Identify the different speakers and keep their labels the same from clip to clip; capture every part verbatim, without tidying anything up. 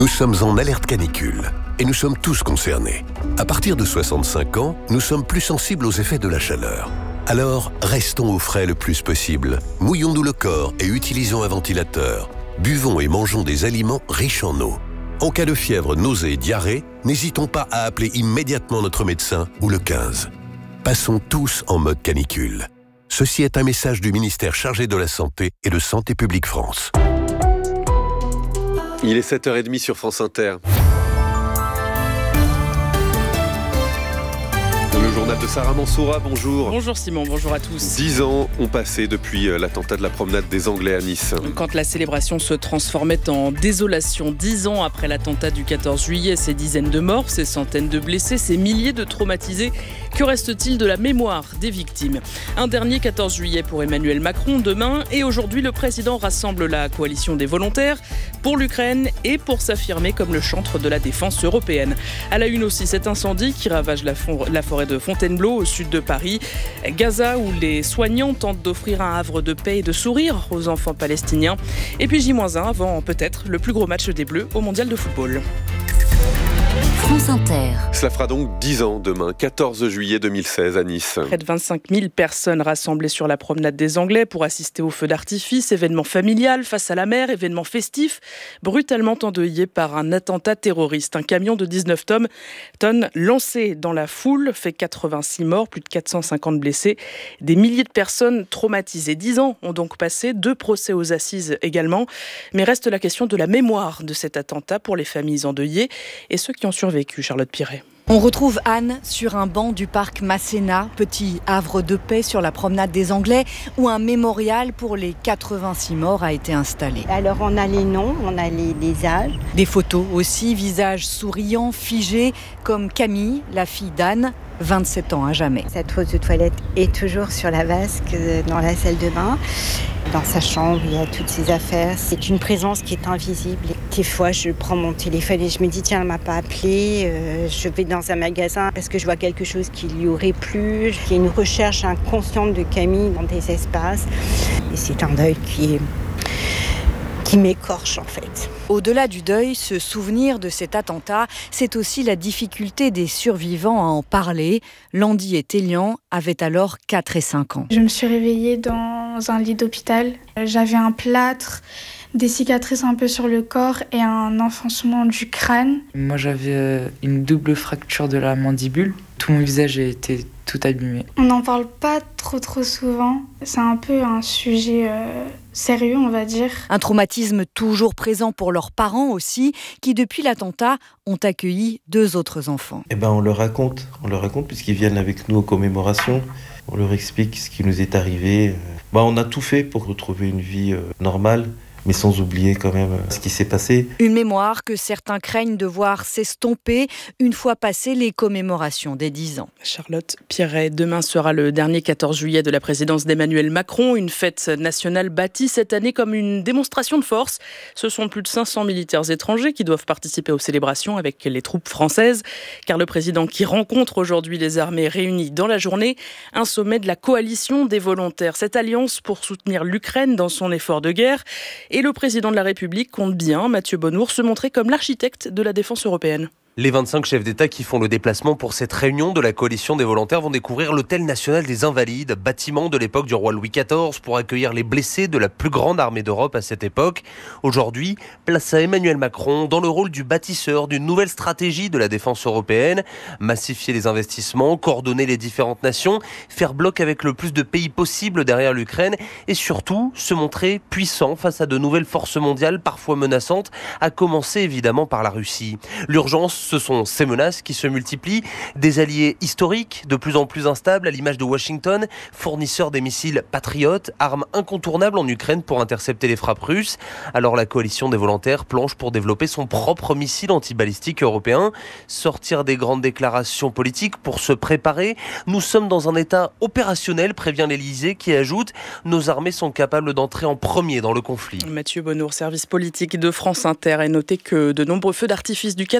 Speaker 1: Nous sommes en alerte canicule et nous sommes tous concernés. À partir de soixante-cinq ans, nous sommes plus sensibles aux effets de la chaleur. Alors, restons au frais le plus possible. Mouillons-nous le corps et utilisons un ventilateur. Buvons et mangeons des aliments riches en eau. En cas de fièvre, nausée et diarrhée, n'hésitons pas à appeler immédiatement notre médecin ou le quinze. Passons tous en mode canicule. Ceci est un message du ministère chargé de la Santé et de Santé publique France.
Speaker 2: Il est sept heures trente sur France Inter. Le journal de Sarah Mansoura, bonjour.
Speaker 3: Bonjour Simon, bonjour à tous.
Speaker 2: Dix ans ont passé depuis l'attentat de la promenade des Anglais à Nice.
Speaker 3: Quand la célébration se transformait en désolation, dix ans après l'attentat du quatorze juillet, ces dizaines de morts, ces centaines de blessés, ces milliers de traumatisés, que reste-t-il de la mémoire des victimes ? Un dernier quatorze juillet pour Emmanuel Macron demain, et aujourd'hui le président rassemble la coalition des volontaires pour l'Ukraine et pour s'affirmer comme le chantre de la défense européenne. À la une aussi, cet incendie qui ravage la, for- la forêt de Fontainebleau au sud de Paris. Gaza où les soignants tentent d'offrir un havre de paix et de sourire aux enfants palestiniens. Et puis J un avant peut-être le plus gros match des Bleus au mondial de football.
Speaker 4: France Inter.
Speaker 2: Cela fera donc dix ans demain, quatorze juillet deux mille seize à Nice.
Speaker 3: Près de vingt-cinq mille personnes rassemblées sur la promenade des Anglais pour assister au feu d'artifice, événement familial face à la mer, événement festif, brutalement endeuillé par un attentat terroriste. Un camion de dix-neuf tonnes, tonnes lancé dans la foule fait quatre-vingt-six morts, plus de quatre cent cinquante blessés, des milliers de personnes traumatisées. Dix ans ont donc passé, deux procès aux assises également. Mais reste la question de la mémoire de cet attentat pour les familles endeuillées et ceux qui ont survécu. Charlotte Piret.
Speaker 5: On retrouve Anne sur un banc du parc Masséna, petit havre de paix sur la promenade des Anglais, où un mémorial pour les quatre-vingt-six morts a été installé.
Speaker 6: Alors on a les noms, on a les, les âges.
Speaker 5: Des photos aussi, visages souriants, figés, comme Camille, la fille d'Anne, vingt-sept ans à jamais.
Speaker 6: Sa trousse de toilette est toujours sur la vasque dans la salle de bain. Dans sa chambre, il y a toutes ses affaires. C'est une présence qui est invisible. Des fois, je prends mon téléphone et je me dis, tiens, elle m'a pas appelé. Euh, je vais dans un magasin parce que je vois quelque chose qui lui aurait plu. Il y a une recherche inconsciente de Camille dans des espaces. Et c'est un deuil qui est... qui m'écorche en fait.
Speaker 5: Au-delà du deuil, ce souvenir de cet attentat, c'est aussi la difficulté des survivants à en parler. Landy et Télian avaient alors quatre et cinq ans.
Speaker 7: Je me suis réveillée dans un lit d'hôpital. J'avais un plâtre, des cicatrices un peu sur le corps et un enfoncement du crâne.
Speaker 8: Moi j'avais une double fracture de la mandibule. Tout mon visage a été tout abîmé.
Speaker 7: On n'en parle pas trop trop souvent. C'est un peu un sujet euh, sérieux, on va dire.
Speaker 5: Un traumatisme toujours présent pour leurs parents aussi, qui depuis l'attentat ont accueilli deux autres enfants.
Speaker 9: Eh ben on leur raconte, on leur raconte puisqu'ils viennent avec nous aux commémorations. On leur explique ce qui nous est arrivé. Ben, on a tout fait pour retrouver une vie euh, normale. Mais sans oublier quand même ce qui s'est passé.
Speaker 5: Une mémoire que certains craignent de voir s'estomper une fois passées les commémorations des dix ans.
Speaker 3: Charlotte Piret, demain sera le dernier quatorze juillet de la présidence d'Emmanuel Macron, une fête nationale bâtie cette année comme une démonstration de force. Ce sont plus de cinq cents militaires étrangers qui doivent participer aux célébrations avec les troupes françaises, car le président qui rencontre aujourd'hui les armées réunies dans la journée, un sommet de la coalition des volontaires, cette alliance pour soutenir l'Ukraine dans son effort de guerre. Et le président de la République compte bien, Mathieu Bonnour, se montrer comme l'architecte de la défense européenne.
Speaker 10: Les vingt-cinq chefs d'État qui font le déplacement pour cette réunion de la coalition des volontaires vont découvrir l'hôtel national des Invalides, bâtiment de l'époque du roi Louis quatorze pour accueillir les blessés de la plus grande armée d'Europe à cette époque. Aujourd'hui, place à Emmanuel Macron dans le rôle du bâtisseur d'une nouvelle stratégie de la défense européenne. Massifier les investissements, coordonner les différentes nations, faire bloc avec le plus de pays possible derrière l'Ukraine et surtout se montrer puissant face à de nouvelles forces mondiales parfois menaçantes, à commencer évidemment par la Russie. L'urgence, ce sont ces menaces qui se multiplient, des alliés historiques de plus en plus instables à l'image de Washington, fournisseurs des missiles patriotes, armes incontournables en Ukraine pour intercepter les frappes russes. Alors la coalition des volontaires planche pour développer son propre missile antibalistique européen, sortir des grandes déclarations politiques pour se préparer. Nous sommes dans un état opérationnel, prévient l'Élysée, qui ajoute « Nos armées sont capables d'entrer en premier dans le conflit ».
Speaker 3: Mathieu Bonnour, service politique de France Inter, a noté que de nombreux feux d'artifice du quatorze juillet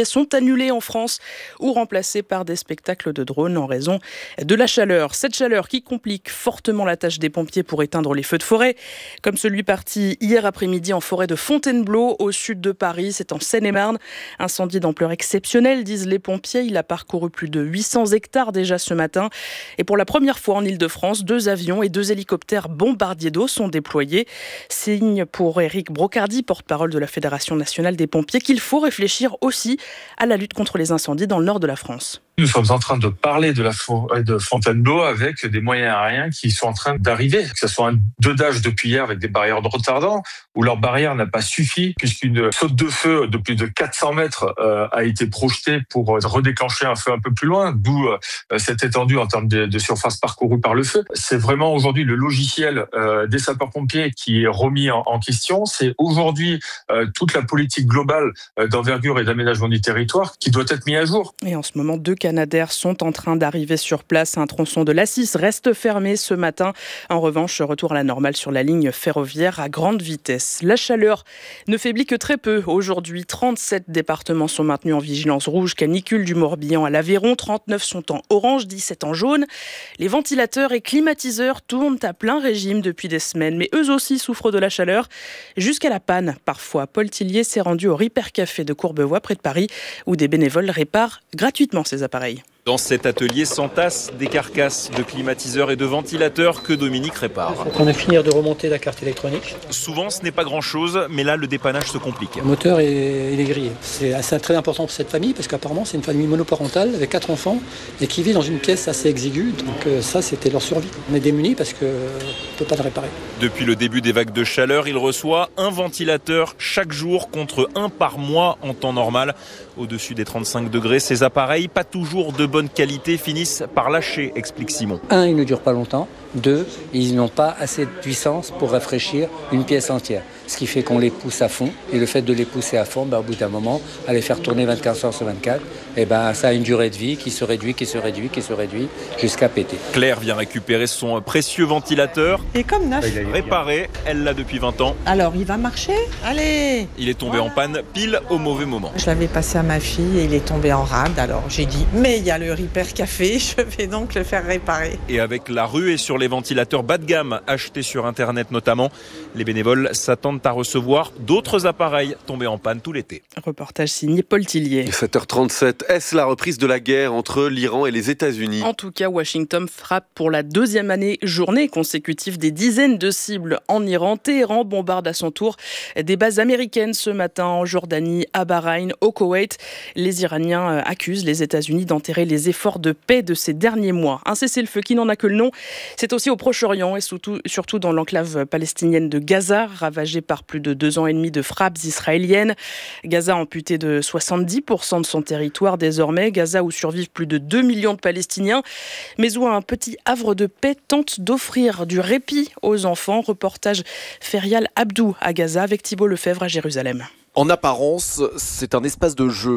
Speaker 3: juillet sont annulés en France ou remplacés par des spectacles de drones en raison de la chaleur. Cette chaleur qui complique fortement la tâche des pompiers pour éteindre les feux de forêt, comme celui parti hier après-midi en forêt de Fontainebleau, au sud de Paris. C'est en Seine-et-Marne. Incendie d'ampleur exceptionnelle, disent les pompiers. Il a parcouru plus de huit cents hectares déjà ce matin. Et pour la première fois en Île-de-France, deux avions et deux hélicoptères bombardiers d'eau sont déployés. Signe pour Éric Brocardi, porte-parole de la Fédération nationale des pompiers, qu'il faut réfléchir aussi à la lutte contre les incendies dans le nord de la France.
Speaker 11: Nous sommes en train de parler de la forêt de Fontainebleau avec des moyens aériens qui sont en train d'arriver. Que ce soit un dodage depuis hier avec des barrières de retardant, où leur barrière n'a pas suffi, puisqu'une saute de feu de plus de quatre cents mètres euh, a été projetée pour redéclencher un feu un peu plus loin, d'où euh, cette étendue en termes de, de surface parcourue par le feu. C'est vraiment aujourd'hui le logiciel euh, des sapeurs-pompiers qui est remis en, en question. C'est aujourd'hui euh, toute la politique globale euh, d'envergure et d'aménagement du territoire qui doit être mise à jour.
Speaker 3: Et en ce moment, deux Canadair sont en train d'arriver sur place. Un tronçon de l'A six reste fermé ce matin. En revanche, retour à la normale sur la ligne ferroviaire à grande vitesse. La chaleur ne faiblit que très peu. Aujourd'hui, trente-sept départements sont maintenus en vigilance rouge, canicule du Morbihan à l'Aveyron. trente-neuf sont en orange, dix-sept en jaune. Les ventilateurs et climatiseurs tournent à plein régime depuis des semaines, mais eux aussi souffrent de la chaleur, jusqu'à la panne parfois. Paul Tillier s'est rendu au Ripper Café de Courbevoie, près de Paris, où des bénévoles réparent gratuitement ces appareils.
Speaker 12: Dans cet atelier s'entassent des carcasses de climatiseurs et de ventilateurs que Dominique répare.
Speaker 13: On va finir de remonter la carte électronique.
Speaker 12: Souvent, ce n'est pas grand-chose, mais là, le dépannage se complique.
Speaker 13: Le moteur, est, il est grillé. C'est assez très important pour cette famille, parce qu'apparemment, c'est une famille monoparentale avec quatre enfants et qui vit dans une pièce assez exiguë. Donc ça, c'était leur survie. On est démunis parce qu'on ne peut pas le réparer.
Speaker 12: Depuis le début des vagues de chaleur, il reçoit un ventilateur chaque jour contre un par mois en temps normal. Au-dessus des trente-cinq degrés, ces appareils, pas toujours de bonne qualité, finissent par lâcher, explique Simon.
Speaker 13: Un, ils ne durent pas longtemps. Deux, ils n'ont pas assez de puissance pour rafraîchir une pièce entière. Ce qui fait qu'on les pousse à fond. Et le fait de les pousser à fond, bah, au bout d'un moment, à les faire tourner vingt-quatre heures sur vingt-quatre, et ben, ça a une durée de vie qui se réduit, qui se réduit, qui se réduit, jusqu'à péter.
Speaker 12: Claire vient récupérer son précieux ventilateur.
Speaker 14: Il est comme neuf.
Speaker 12: Réparé, elle l'a depuis vingt ans.
Speaker 14: Alors, il va marcher. Allez.
Speaker 12: Il est tombé voilà. en panne pile au mauvais moment.
Speaker 14: Je l'avais passé à ma fille et il est tombé en rade. Alors, j'ai dit, mais il y a le Ripper Café, je vais donc le faire réparer.
Speaker 12: Et avec la ruée sur les ventilateurs bas de gamme, achetés sur Internet notamment, les bénévoles s'attendent à recevoir d'autres appareils tombés en panne tout l'été.
Speaker 3: Reportage signé Paul Tillier.
Speaker 2: sept heures trente-sept, est-ce la reprise de la guerre entre l'Iran et les États-Unis ?
Speaker 3: En tout cas, Washington frappe pour la deuxième année journée consécutive des dizaines de cibles en Iran. Téhéran bombarde à son tour des bases américaines ce matin en Jordanie, à Bahreïn, au Koweït. Les Iraniens accusent les États-Unis d'enterrer les efforts de paix de ces derniers mois. Un cessez-le-feu qui n'en a que le nom. C'est aussi au Proche-Orient et surtout, surtout dans l'enclave palestinienne de Gaza, ravagée par plus de deux ans et demi de frappes israéliennes. Gaza amputé de soixante-dix pour cent de son territoire désormais. Gaza où survivent plus de deux millions de Palestiniens, mais où un petit havre de paix tente d'offrir du répit aux enfants. Reportage Ferial Abdou à Gaza avec Thibault Lefebvre à Jérusalem.
Speaker 15: En apparence, c'est un espace de jeu,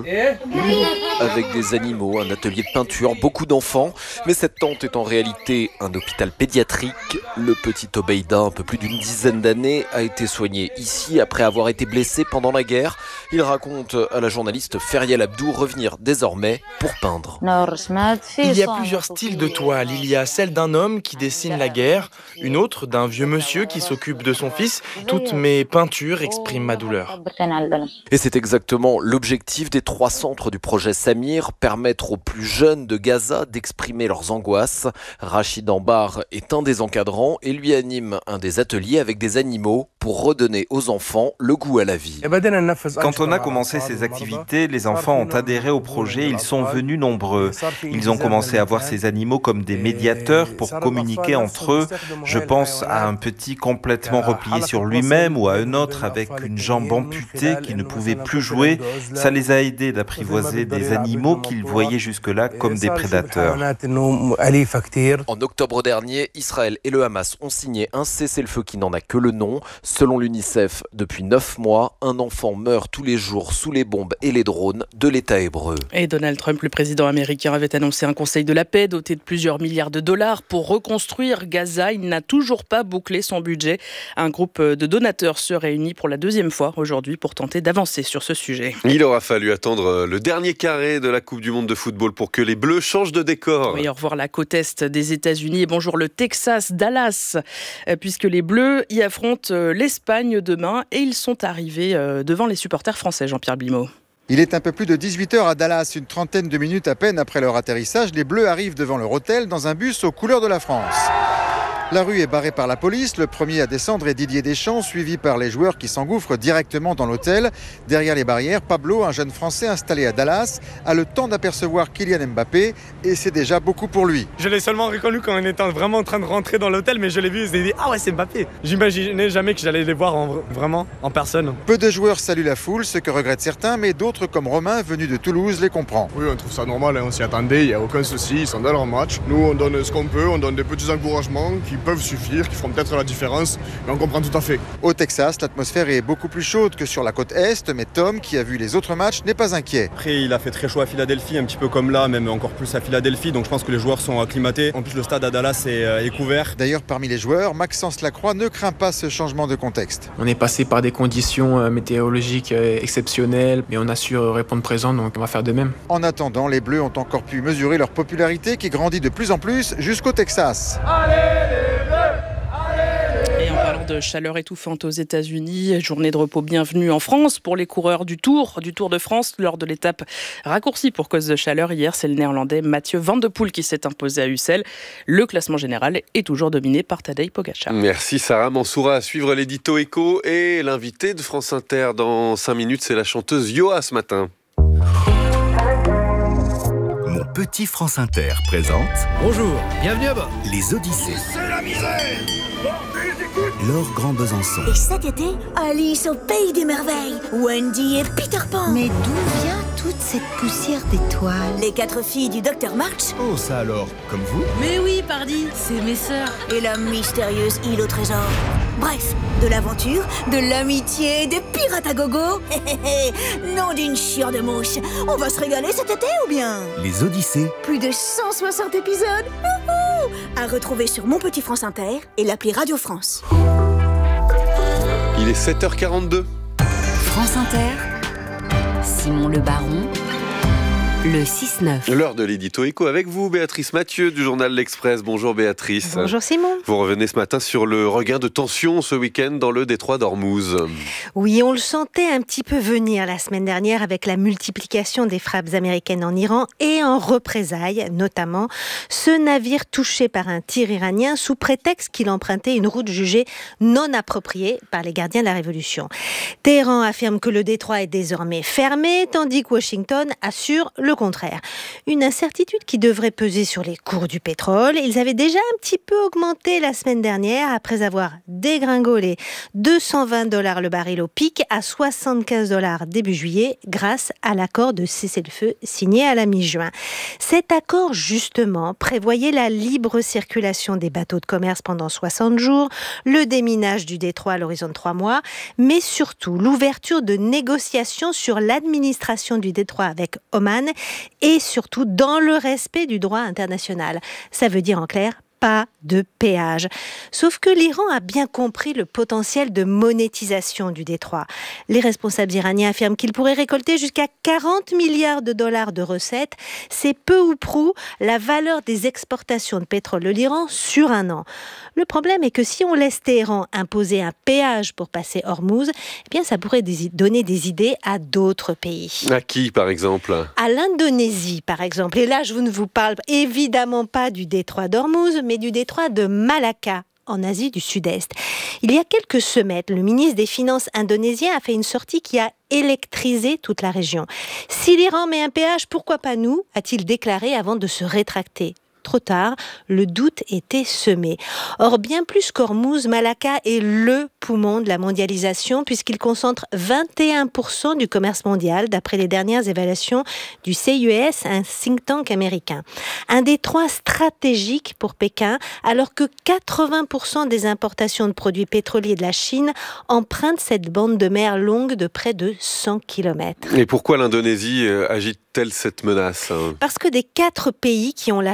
Speaker 15: avec des animaux, un atelier de peinture, beaucoup d'enfants. Mais cette tente est en réalité un hôpital pédiatrique. Le petit Obeida, un peu plus d'une dizaine d'années, a été soigné ici après avoir été blessé pendant la guerre. Il raconte à la journaliste Ferial Abdou revenir désormais pour peindre.
Speaker 16: Il y a plusieurs styles de toiles. Il y a celle d'un homme qui dessine la guerre, une autre d'un vieux monsieur qui s'occupe de son fils. Toutes mes peintures expriment ma douleur.
Speaker 15: Et c'est exactement l'objectif des trois centres du projet Samir, permettre aux plus jeunes de Gaza d'exprimer leurs angoisses. Rachid Ambar est un des encadrants et lui anime un des ateliers avec des animaux pour redonner aux enfants le goût à la vie.
Speaker 17: Quand on a commencé ces activités, les enfants ont adhéré au projet, ils sont venus nombreux. Ils ont commencé à voir ces animaux comme des médiateurs pour communiquer entre eux. Je pense à un petit complètement replié sur lui-même ou à un autre avec une jambe amputée qui ne pouvaient plus jouer. Ça les a aidés d'apprivoiser des animaux qu'ils voyaient jusque-là comme des prédateurs.
Speaker 15: En octobre dernier, Israël et le Hamas ont signé un cessez-le-feu qui n'en a que le nom. Selon l'UNICEF, depuis neuf mois, un enfant meurt tous les jours sous les bombes et les drones de l'État hébreu.
Speaker 3: Et Donald Trump, le président américain, avait annoncé un conseil de la paix doté de plusieurs milliards de dollars pour reconstruire Gaza. Il n'a toujours pas bouclé son budget. Un groupe de donateurs se réunit pour la deuxième fois aujourd'hui pour tenter tenter d'avancer sur ce sujet.
Speaker 2: Il aura fallu attendre le dernier carré de la Coupe du Monde de football pour que les Bleus changent de décor.
Speaker 3: Oui, au revoir la côte est des États-Unis et bonjour le Texas, Dallas, puisque les Bleus y affrontent l'Espagne demain et ils sont arrivés devant les supporters français, Jean-Pierre Blimaud.
Speaker 18: Il est un peu plus de dix-huit heures à Dallas, une trentaine de minutes à peine après leur atterrissage. Les Bleus arrivent devant leur hôtel dans un bus aux couleurs de la France. La rue est barrée par la police. Le premier à descendre est Didier Deschamps, suivi par les joueurs qui s'engouffrent directement dans l'hôtel. Derrière les barrières, Pablo, un jeune Français installé à Dallas, a le temps d'apercevoir Kylian Mbappé et c'est déjà beaucoup pour lui.
Speaker 19: Je l'ai seulement reconnu quand on était vraiment en train de rentrer dans l'hôtel, mais je l'ai vu et je dit « Ah ouais, c'est Mbappé !» J'imaginais jamais que j'allais les voir en, vraiment en personne.
Speaker 18: Peu de joueurs saluent la foule, ce que regrettent certains, mais d'autres comme Romain, venu de Toulouse, les comprend.
Speaker 20: Oui, on trouve ça normal, hein, on s'y attendait, il n'y a aucun souci, ils sont dans leur match. Nous, on donne ce qu'on peut, on donne des petits encouragements qui peuvent suffire, qui feront peut-être la différence, mais on comprend tout à fait.
Speaker 18: Au Texas, l'atmosphère est beaucoup plus chaude que sur la côte Est, mais Tom, qui a vu les autres matchs, n'est pas inquiet.
Speaker 21: Après, il a fait très chaud à Philadelphie, un petit peu comme là, même encore plus à Philadelphie, donc je pense que les joueurs sont acclimatés. En plus, le stade à Dallas est, euh, est couvert.
Speaker 18: D'ailleurs, parmi les joueurs, Maxence Lacroix ne craint pas ce changement de contexte.
Speaker 22: On est passé par des conditions euh, météorologiques euh, exceptionnelles, mais on a su euh, répondre présent, donc on va faire de même.
Speaker 18: En attendant, les Bleus ont encore pu mesurer leur popularité qui grandit de plus en plus jusqu'au Texas.
Speaker 3: Allez les Bleus! Et en parlant de chaleur étouffante aux États-Unis, journée de repos bienvenue en France pour les coureurs du Tour, du Tour de France. Lors de l'étape raccourcie pour cause de chaleur, hier, c'est le Néerlandais Mathieu Van de Poel qui s'est imposé à Ussel. Le classement général est toujours dominé par Tadej Pogačar.
Speaker 2: Merci Sarah Mansoura. À suivre l'édito écho et l'invité de France Inter dans cinq minutes, c'est la chanteuse Yoa ce matin.
Speaker 23: Mon petit France Inter présente...
Speaker 24: Bonjour, bienvenue à bord.
Speaker 23: Les Odyssées.
Speaker 24: C'est la misère.
Speaker 23: Laure Grand Besançon.
Speaker 25: Et cet été, Alice au Pays des Merveilles. Wendy et Peter Pan.
Speaker 26: Mais d'où vient toute cette poussière d'étoiles?
Speaker 25: Les quatre filles du docteur March.
Speaker 23: Oh, ça alors, comme vous?
Speaker 26: Mais oui, pardi, c'est mes sœurs.
Speaker 25: Et la mystérieuse île au trésor. Bref, de l'aventure, de l'amitié, des pirates à gogo. Non d'une chiure de mouche. On va se régaler cet été ou bien?
Speaker 23: Les Odyssées.
Speaker 25: Plus de cent soixante épisodes. Wouhou, à retrouver sur Mon Petit France Inter et l'appli Radio France.
Speaker 2: Il est sept heures quarante-deux.
Speaker 4: France Inter, Simon Le Baron, le six neuf.
Speaker 2: L'heure de l'édito écho avec vous, Béatrice Mathieu du journal L'Express. Bonjour Béatrice.
Speaker 27: Bonjour Simon.
Speaker 2: Vous revenez ce matin sur le regain de tension ce week-end dans le détroit d'Ormuz.
Speaker 27: Oui, on le sentait un petit peu venir la semaine dernière avec la multiplication des frappes américaines en Iran et en représailles, notamment ce navire touché par un tir iranien sous prétexte qu'il empruntait une route jugée non appropriée par les gardiens de la Révolution. Téhéran affirme que le détroit est désormais fermé, tandis que Washington assure le contraire. Une incertitude qui devrait peser sur les cours du pétrole. Ils avaient déjà un petit peu augmenté la semaine dernière après avoir dégringolé deux cent vingt dollars le baril au pic à soixante-quinze dollars début juillet grâce à l'accord de cessez-le-feu signé à la mi-juin. Cet accord, justement, prévoyait la libre circulation des bateaux de commerce pendant soixante jours, le déminage du détroit à l'horizon de trois mois, mais surtout l'ouverture de négociations sur l'administration du détroit avec Oman et surtout dans le respect du droit international. Ça veut dire en clair pas de péage. Sauf que l'Iran a bien compris le potentiel de monétisation du détroit. Les responsables iraniens affirment qu'ils pourraient récolter jusqu'à quarante milliards de dollars de recettes. C'est peu ou prou la valeur des exportations de pétrole de l'Iran sur un an. Le problème est que si on laisse Téhéran imposer un péage pour passer Ormuz, eh bien ça pourrait des, donner des idées à d'autres pays.
Speaker 2: À qui, par exemple?
Speaker 27: À l'Indonésie, par exemple. Et là, je ne vous parle évidemment pas du détroit d'Ormuz, mais du détroit de Malacca, en Asie du Sud-Est. Il y a quelques semaines, le ministre des Finances indonésien a fait une sortie qui a électrisé toute la région. Si l'Iran met un péage, pourquoi pas nous, a-t-il déclaré avant de se rétracter. Trop tard, le doute était semé. Or, bien plus qu'Ormuz, Malacca est le poumon de la mondialisation puisqu'il concentre vingt et un pour cent du commerce mondial d'après les dernières évaluations du C I E S, un think tank américain. Un détroit stratégique pour Pékin alors que quatre-vingts pour cent des importations de produits pétroliers de la Chine empruntent cette bande de mer longue de près de cent kilomètres.
Speaker 2: Et pourquoi l'Indonésie agite-t-elle cette menace?
Speaker 27: Parce que des quatre pays qui ont la charge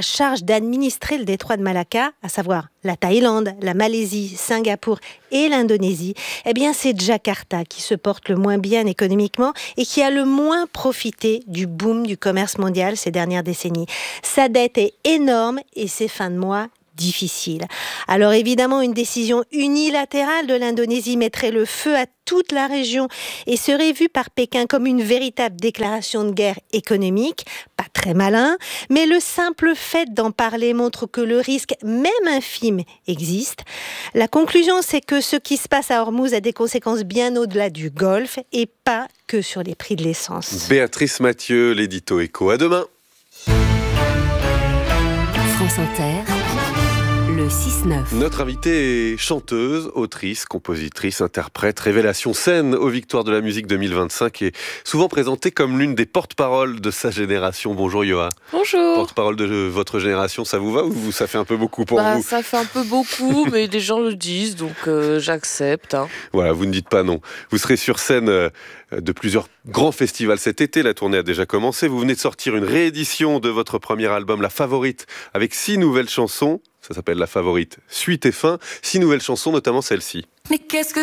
Speaker 27: charge d'administrer le détroit de Malacca, à savoir la Thaïlande, la Malaisie, Singapour et l'Indonésie, eh bien c'est Jakarta qui se porte le moins bien économiquement et qui a le moins profité du boom du commerce mondial ces dernières décennies. Sa dette est énorme et ses fins de mois difficiles. Alors évidemment, une décision unilatérale de l'Indonésie mettrait le feu à toute la région et serait vue par Pékin comme une véritable déclaration de guerre économique. Pas très malin, mais le simple fait d'en parler montre que le risque, même infime, existe. La conclusion, c'est que ce qui se passe à Hormuz a des conséquences bien au-delà du Golfe et pas que sur les prix de l'essence.
Speaker 2: Béatrice Mathieu, l'édito Écho. À demain.
Speaker 4: France Inter, le six neuf.
Speaker 2: Notre invitée est chanteuse, autrice, compositrice, interprète, révélation scène aux Victoires de la musique deux mille vingt-cinq et souvent présentée comme l'une des porte-paroles de sa génération. Bonjour Yoa.
Speaker 1: Bonjour.
Speaker 2: Porte-parole de votre génération, ça vous va ou ça fait un peu beaucoup pour
Speaker 1: bah,
Speaker 2: vous?
Speaker 1: Ça fait un peu beaucoup, mais les gens le disent, donc euh, j'accepte. Hein.
Speaker 2: Voilà, vous ne dites pas non. Vous serez sur scène euh, de plusieurs grands festivals cet été. La tournée a déjà commencé. Vous venez de sortir une réédition de votre premier album, La Favorite, avec six nouvelles chansons. Ça s'appelle La Favorite, suite et fin. Six nouvelles chansons, notamment celle-ci.
Speaker 5: Mais qu'est-ce que